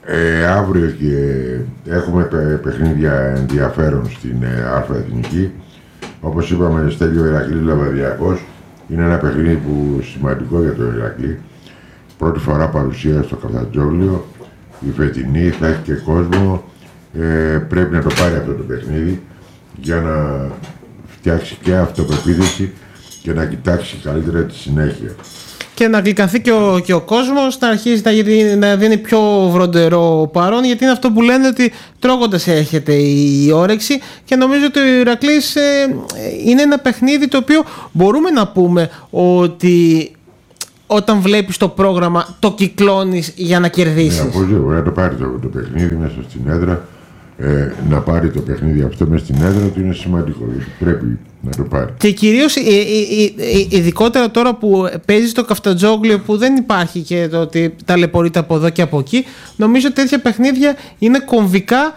Αύριο και έχουμε παιχνίδια ενδιαφέρον στην Εθνική. Όπως είπαμε, Στέλιο Ηρακλής Λεβαδιακός. Είναι ένα παιχνίδι που σημαντικό για το Ηρακλή. Πρώτη φορά παρουσία στο Καφτατζόγλιο. Η φετινή θα έχει και κόσμο. Πρέπει να το πάρει αυτό το παιχνίδι για να φτιάξει και αυτοπεποίθηση και να κοιτάξει καλύτερα τη συνέχεια. Και να γλυκαθεί και ο κόσμος, να αρχίσει να δίνει πιο βροντερό παρόν, γιατί είναι αυτό που λένε ότι τρώγοντας έρχεται η όρεξη, και νομίζω ότι ο Ηρακλής είναι ένα παιχνίδι το οποίο μπορούμε να πούμε ότι όταν βλέπεις το πρόγραμμα το κυκλώνεις για να κερδίσεις. Ναι, οπωσδήποτε, να το πάρει το παιχνίδι μέσα στην έδρα. Να πάρει το παιχνίδι αυτό μέσα στην έδρα του είναι σημαντικό, γιατί πρέπει να το πάρει. Και κυρίως ειδικότερα τώρα που παίζει το Καφτατζόγλιο, που δεν υπάρχει και το ότι ταλαιπωρείται από εδώ και από εκεί, νομίζω τέτοια παιχνίδια είναι κομβικά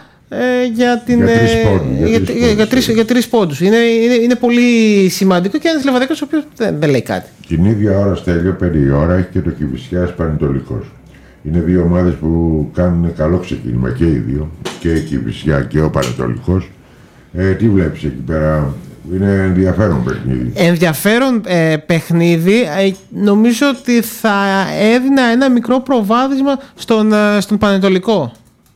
για 3 πόντους. Είναι πολύ σημαντικό και ένας Λεβαδιακός ο οποίος δεν λέει κάτι. Την ίδια ώρα, Στέλιο, 5 η ώρα, έχει και το Κηφισιάς Πανετολικός. Είναι δύο ομάδες που κάνουν καλό ξεκίνημα και οι δύο, και η Κηφισιά και ο Πανετολικός. Τι βλέπεις εκεί πέρα? Είναι ενδιαφέρον παιχνίδι. Ενδιαφέρον παιχνίδι. Νομίζω ότι θα έδινα ένα μικρό προβάδισμα στον Πανετολικό.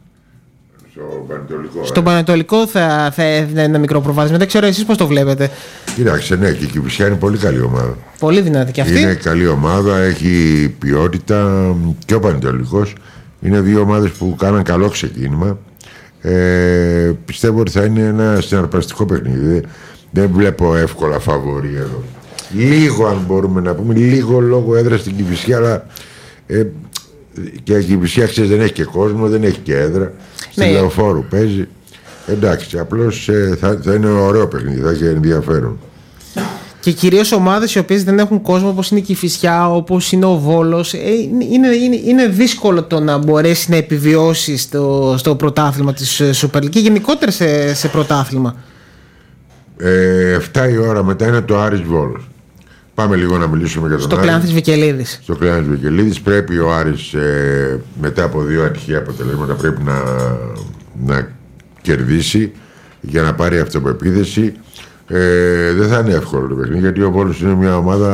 Στον Πανετολικό θα έδινα ένα μικρό προβάδισμα. Δεν ξέρω εσείς πώς το βλέπετε. Κοίταξε, ναι, και η Κηφισιά είναι πολύ καλή ομάδα. Πολύ δυνατή και αυτή. Είναι καλή ομάδα, έχει ποιότητα, και ο Πανετολικός. Είναι δύο ομάδες που κάναν καλό ξεκίνημα. Πιστεύω ότι θα είναι ένα συναρπαστικό παιχνίδι. Δεν βλέπω εύκολα φαβορί εδώ. Λίγο, αν μπορούμε να πούμε, λίγο λόγω έδρα στην Κηφισιά, αλλά και η Κηφισιά, ξέρεις, δεν έχει και κόσμο, δεν έχει και έδρα. Στη Λεωφόρου παίζει. Εντάξει, απλώς θα είναι ωραίο παιχνίδι, θα έχει ενδιαφέρον. Και κυρίως ομάδες οι οποίες δεν έχουν κόσμο, όπως είναι η Κηφισιά, όπως είναι ο Βόλος, είναι δύσκολο το να μπορέσει να επιβιώσει στο πρωτάθλημα της Super League και γενικότερα σε πρωτάθλημα. 7 η ώρα μετά είναι το Άρης Βόλος. Πάμε λίγο να μιλήσουμε για τον Άρη. Στο Κλεάνθης Βικελίδης. Στο Κλεάνθης Βικελίδης πρέπει ο Άρης μετά από 2 ατυχή αποτελέσματα πρέπει να κερδίσει για να πάρει αυτοπεποίθηση. Δεν θα είναι εύκολο το παιχνίδι, γιατί ο Βόλος είναι μια ομάδα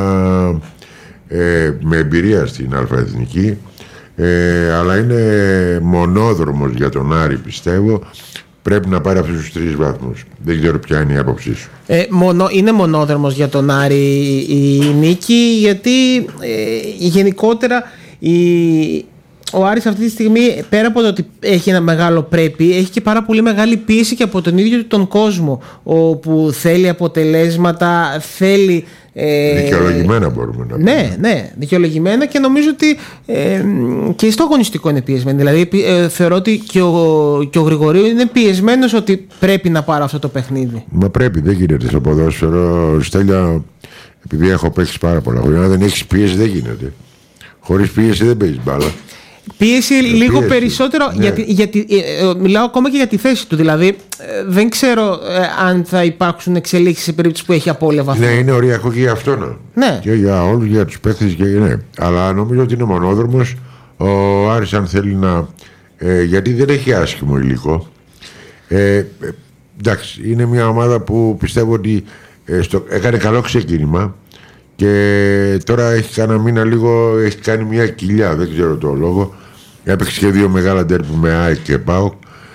με εμπειρία στην Αλφα-Εθνική, αλλά είναι μονόδρομος για τον Άρη, πιστεύω. Πρέπει να πάρει αυτούς τους 3 βαθμούς. Δεν ξέρω ποια είναι η άποψή σου. Είναι μονόδρομος για τον Άρη η νίκη, γιατί γενικότερα ο Άρης αυτή τη στιγμή, πέρα από το ότι έχει ένα μεγάλο πρέπει, έχει και πάρα πολύ μεγάλη πίεση και από τον ίδιο τον κόσμο, όπου θέλει αποτελέσματα, θέλει... Δικαιολογημένα μπορούμε να πούμε. Ναι, δικαιολογημένα, και νομίζω ότι και στο αγωνιστικό είναι πιεσμένο. Δηλαδή θεωρώ ότι και ο Γρηγορίου είναι πιεσμένος ότι πρέπει να πάρω αυτό το παιχνίδι. Μα πρέπει, δεν γίνεται στο ποδόσφαιρο, Στέλια, επειδή έχω παίξει πάρα πολλά χρόνια. Αν δεν έχεις πίεση δεν γίνεται. Χωρίς πίεση δεν παίζεις μπάλα. Πίεση λίγο περισσότερο, ναι. γιατί μιλάω ακόμα και για τη θέση του. Δηλαδή δεν ξέρω αν θα υπάρξουν εξελίξεις σε περίπτωση που έχει απώλεια βαθμού. Ναι, είναι οριακό και για αυτό. Ναι. Και για όλους, για τους παίκτες. Ναι. Αλλά νομίζω ότι είναι μονόδρομος. Ο Άρης, αν θέλει να... γιατί δεν έχει άσχημο υλικό. Εντάξει, είναι μια ομάδα που πιστεύω ότι έκανε καλό ξεκίνημα. Και τώρα έχει κάνει ένα μήνα λίγο, έχει κάνει μια κοιλιά, δεν ξέρω το λόγο. Έπαιξε και 2 μεγάλα ντέρμπι με ΑΕΚ και ΠΑΟΚ.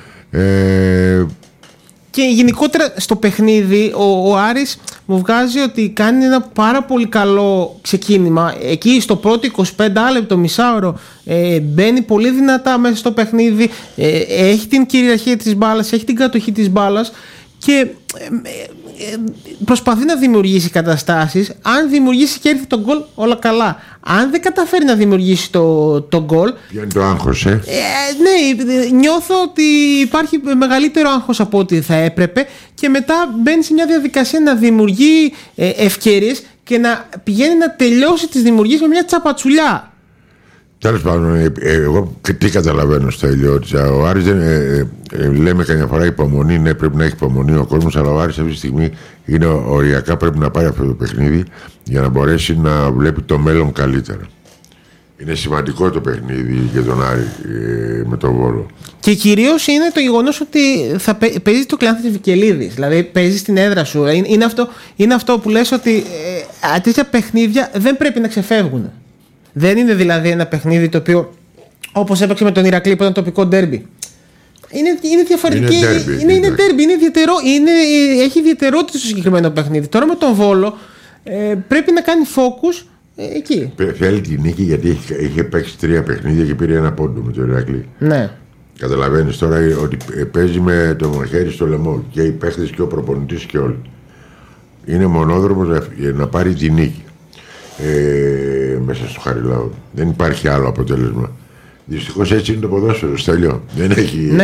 Και γενικότερα στο παιχνίδι ο Άρης μου βγάζει ότι κάνει ένα πάρα πολύ καλό ξεκίνημα. Εκεί στο πρώτο 25 λεπτό, μισάωρο, μπαίνει πολύ δυνατά μέσα στο παιχνίδι. Έχει την κυριαρχία της μπάλας, έχει την κατοχή της μπάλας και προσπαθεί να δημιουργήσει καταστάσεις. Αν δημιουργήσει και έρθει το γκολ, όλα καλά. Αν δεν καταφέρει να δημιουργήσει το γκολ, πιάνει το άγχος, ναι, νιώθω ότι υπάρχει μεγαλύτερο άγχος από ό,τι θα έπρεπε, και μετά μπαίνει σε μια διαδικασία να δημιουργεί ευκαιρίες και να πηγαίνει να τελειώσει τις δημιουργίες με μια τσαπατσουλιά. Τέλος πάντων, εγώ τι καταλαβαίνω, Στέλιο, ότι ο Άρης λέμε καμιά φορά υπομονή, ναι, πρέπει να έχει υπομονή ο κόσμος, αλλά ο Άρης αυτή τη στιγμή είναι οριακά, πρέπει να πάρει αυτό το παιχνίδι για να μπορέσει να βλέπει το μέλλον καλύτερα. Είναι σημαντικό το παιχνίδι για τον Άρη με τον Βόλο. Και κυρίως είναι το γεγονός ότι θα παίζει το κλάνθι της Βικελίδης. Δηλαδή παίζει στην έδρα σου. Είναι αυτό που λες ότι τέτοια παιχνίδια δεν πρέπει να ξεφεύγουν. Δεν είναι δηλαδή ένα παιχνίδι το οποίο, όπως έπαιξε με τον Ηρακλή που ήταν τοπικό ντέρμπι. Είναι διαφορετική. Είναι ντέρμπι. Έχει ιδιαιτερότητα στο συγκεκριμένο παιχνίδι. Τώρα με τον Βόλο πρέπει να κάνει focus εκεί. Θέλει τη νίκη γιατί είχε παίξει 3 παιχνίδια και πήρε 1 πόντο με τον Ηρακλή. Ναι. Καταλαβαίνεις τώρα ότι παίζει με το μαχαίρι στο λαιμό και οι παίχτες και ο προπονητής και όλοι. Είναι μονόδρομος να πάρει τη νίκη μέσα στο Χαριλάου. Δεν υπάρχει άλλο αποτέλεσμα. Δυστυχώς έτσι είναι το ποδόσφαιρο, Στέλιο. Δεν έχει...